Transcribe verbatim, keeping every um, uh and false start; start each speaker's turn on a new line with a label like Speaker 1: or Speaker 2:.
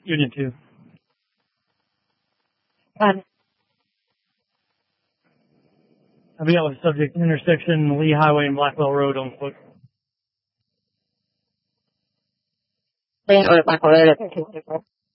Speaker 1: Union two.
Speaker 2: Got it.
Speaker 1: I'll be out with the subject intersection Lee Highway and Blackwell Road on foot.
Speaker 2: Lee Highway, Blackwell Road,